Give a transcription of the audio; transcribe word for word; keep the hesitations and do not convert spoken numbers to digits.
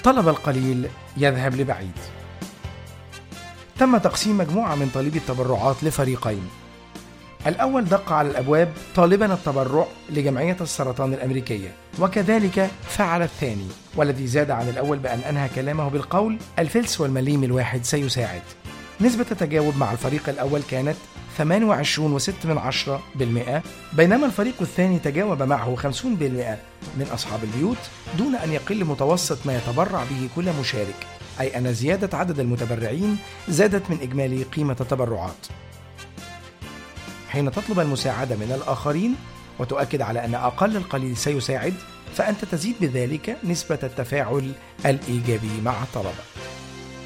طلب القليل يذهب لبعيد. تم تقسيم مجموعة من طالبي التبرعات لفريقين. الأول دق على الأبواب طالبا التبرع لجمعية السرطان الأمريكية، وكذلك فعل الثاني، والذي زاد عن الأول بأن أنهى كلامه بالقول: الفلس والمليم الواحد سيساعد. نسبة التجاوب مع الفريق الأول كانت ثمانية وعشرين فاصلة ستة من عشرة بالمئة، بينما الفريق الثاني تجاوب معه خمسين بالمئة من أصحاب البيوت، دون أن يقل متوسط ما يتبرع به كل مشارك، أي أن زيادة عدد المتبرعين زادت من إجمالي قيمة التبرعات. حين تطلب المساعدة من الآخرين وتؤكد على أن أقل القليل سيساعد، فأنت تزيد بذلك نسبة التفاعل الإيجابي مع الطلبة.